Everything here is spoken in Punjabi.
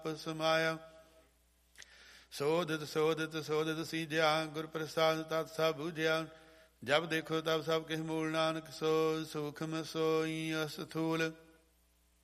ਸਮਾਇਆ। ਸੋਧਿਤ ਸੋਧਿਤ ਸੋਧਿਤ ਸੀਜਿਆ, ਗੁਰ ਪ੍ਰਸਾਦ ਤਤ ਸਭ ਬੂਝਿਆ। ਜਬ ਦੇਖੋ ਤਬ ਸਭ ਕਿਛ ਮੂਲ, ਨਾਨਕ ਸੋ ਸੂਖਮ ਸੋਈ ਅਸਥੂਲ।